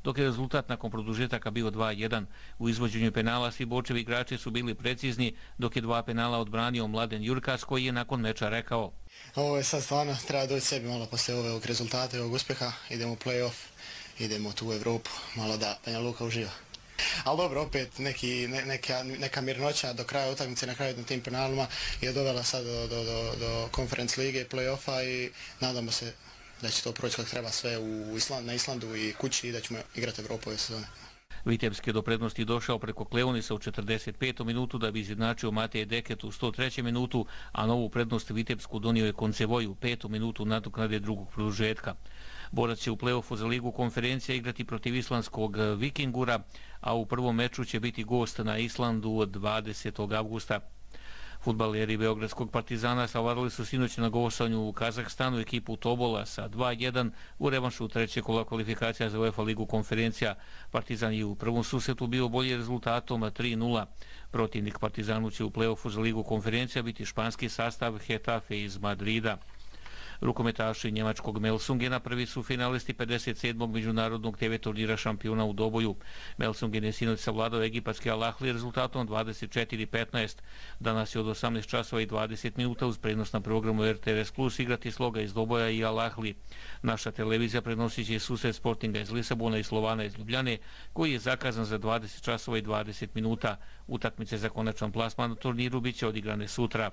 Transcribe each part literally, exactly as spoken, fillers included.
dok je rezultat nakon produžetaka bio dva jedan. U izvođenju penala svi Bočevi igrači su bili precizni, dok je dva penala odbranio Mladen Jurkas, koji je nakon meča rekao: Ovo je sad stvarno, treba doći sebi malo posle ovog rezultata i ovog uspjeha, idemo u play-off, idemo tu u Evropu, malo da Banja Luka uživa. Ali dobro, opet neki, ne, neka, neka mirnoća do kraja utakmice na kraju na tim penalima je dovela sad do, do, do, do Conference lige i play-offa i nadamo se da će to proći kako treba sve u Island, na Islandu i kući i da ćemo igrati Evropu ove sezone. Vitebski je do prednosti došao preko Kleonisa u četrdeset petom minutu da bi izjednačio Mateje Deket u sto trećem minutu, a novu prednost Vitebsku donio je Koncevoj u petu minutu nadoknade drugog produžetka. Borac će u play-offu za ligu konferencija igrati protiv islandskog Vikingura, a u prvom meču će biti gost na Islandu dvadesetog avgusta. Fudbaleri Beogradskog Partizana savladali su sinoć na gostovanju u Kazahstanu ekipu Tobola sa dva jedan u revanšu trećeg kola kvalifikacija za UEFA ligu konferencija. Partizan je u prvom susretu bio bolji rezultatom tri nula. Protivnik Partizanu će u play-offu za ligu konferencija biti španski sastav Hetafe iz Madrida. Rukometaši njemačkog Melsungena prvi su finalisti pedeset sedmog međunarodnog te ve turnira šampiona u doboju. Melsungen je sinoć savladao egipatski Al Ahly rezultatom dvadeset četiri petnaest. Danas je od osamnaest časova i dvadeset minuta uz prenos na programu er te er es plus igrati Sloga iz Doboja i Al Ahly. Naša televizija prenosit će susret Sportinga iz Lisabona i Slovana iz Ljubljane, koji je zakazan za dvadeset časova i dvadeset minuta. Utakmice za konačan plasman na turniru biće odigrane sutra.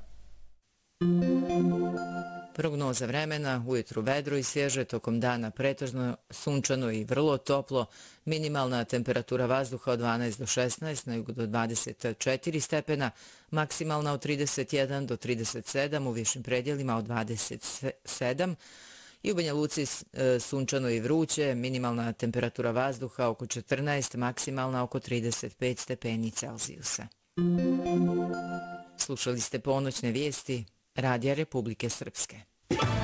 Prognoza vremena, ujutru vedro i svježe, tokom dana pretežno sunčano i vrlo toplo, minimalna temperatura vazduha od dvanaest do šesnaest, na jugu do dvadeset četiri stepena, maksimalna od trideset jedan do trideset sedam, u višim predjelima od dvadeset sedam, i u Banja Luci sunčano i vruće, minimalna temperatura vazduha oko četrnaest, maksimalna oko trideset pet stepeni Celzijusa. Slušali ste ponoćne vijesti Radija Republike Srpske.